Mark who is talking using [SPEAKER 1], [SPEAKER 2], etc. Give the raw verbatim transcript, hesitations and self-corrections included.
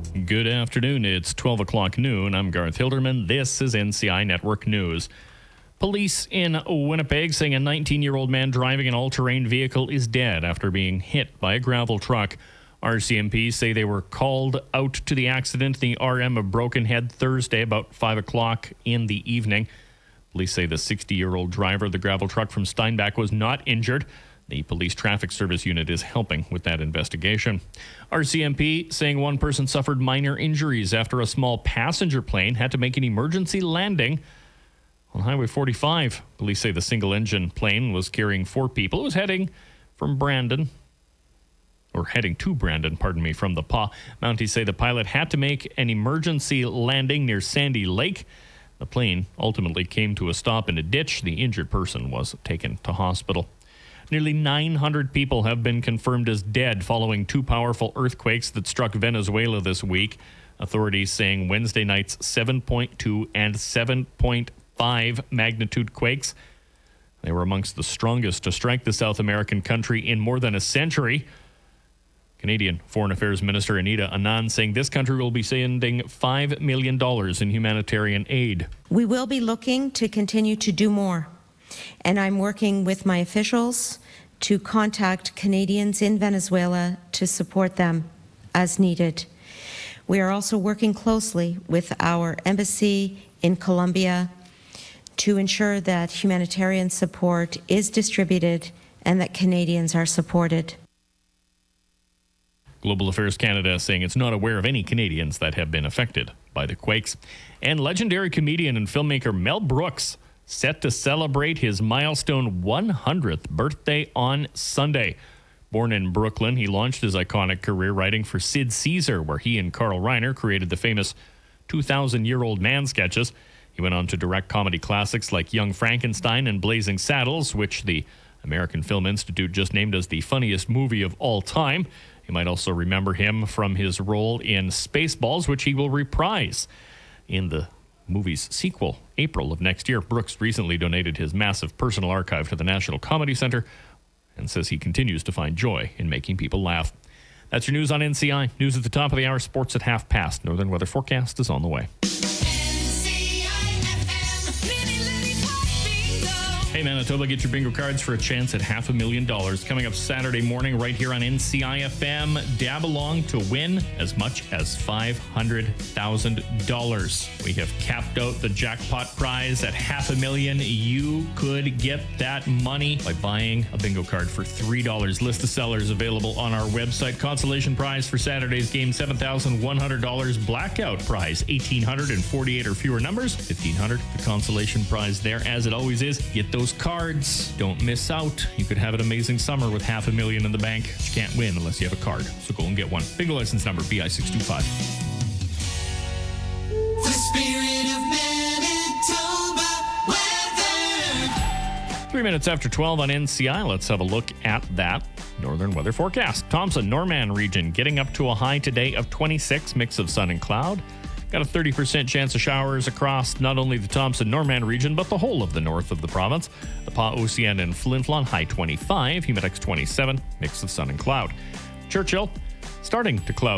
[SPEAKER 1] Good afternoon. It's twelve o'clock noon. I'm Garth Hilderman. This is N C I Network News. Police in Winnipeg saying a nineteen-year-old man driving an all-terrain vehicle is dead after being hit by a gravel truck. R C M P say they were called out to the accident in the R M of Broken Head Thursday about five o'clock in the evening. Police say the sixty-year-old driver of the gravel truck from Steinbach was not injured. The Police Traffic Service unit is helping with that investigation. R C M P saying one person suffered minor injuries after a small passenger plane had to make an emergency landing on Highway forty-five. Police say the single-engine plane was carrying four people. It was heading from Brandon, or heading to Brandon, pardon me, from the P A. Mounties say the pilot had to make an emergency landing near Sandy Lake. The plane ultimately came to a stop in a ditch. The injured person was taken to hospital. Nearly nine hundred people have been confirmed as dead following two powerful earthquakes that struck Venezuela this week. Authorities saying Wednesday night's seven point two and seven point five magnitude quakes. They were amongst the strongest to strike the South American country in more than a century. Canadian Foreign Affairs Minister Anita Anand saying this country will be sending five million dollars in humanitarian aid.
[SPEAKER 2] We will be looking to continue to do more. And I'm working with my officials to contact Canadians in Venezuela to support them as needed. We are also working closely with our embassy in Colombia to ensure that humanitarian support is distributed and that Canadians are supported.
[SPEAKER 1] Global Affairs Canada saying it's not aware of any Canadians that have been affected by the quakes. And legendary comedian and filmmaker Mel Brooks set to celebrate his milestone one hundredth birthday on Sunday. Born in Brooklyn, he launched his iconic career writing for Sid Caesar, where he and Carl Reiner created the famous two thousand year old man sketches. He went on to direct comedy classics like Young Frankenstein and Blazing Saddles, which the American Film Institute just named as the funniest movie of all time. You might also remember him from his role in Spaceballs, which he will reprise in the movie's sequel, April of next year. Brooks recently donated his massive personal archive to the National Comedy Center and says he continues to find joy in making people laugh. That's your news on N C I. News at the top of the hour, sports at half past. Northern Weather Forecast is on the way. Hey, Manitoba, get your bingo cards for a chance at half a million dollars. Coming up Saturday morning right here on N C I F M. Dab along to win as much as five hundred thousand dollars. We have capped out the jackpot prize at half a million. You could get that money by buying a bingo card for three dollars. List of sellers available on our website. Consolation prize for Saturday's game, seven thousand one hundred dollars. Blackout prize, one thousand eight hundred forty-eight or fewer numbers. fifteen hundred dollars. The consolation prize there, as it always is. Get those cards. Don't miss out. You could have an amazing summer with half a million in the bank. You can't win unless you have a card. So go and get one. Bingo license number B I six two five.
[SPEAKER 3] The spirit of Manitoba weather.
[SPEAKER 1] Three minutes after twelve on N C I. Let's have a look at that northern weather forecast. Thompson, Norman region getting up to a high today of twenty-six, mix of sun and cloud. Got a thirty percent chance of showers across not only the Thompson-Norman region, but the whole of the north of the province. The Pas-Océan and Flin Flon, high twenty-five, humidex twenty-seven, mix of sun and cloud. Churchill, starting to cloud.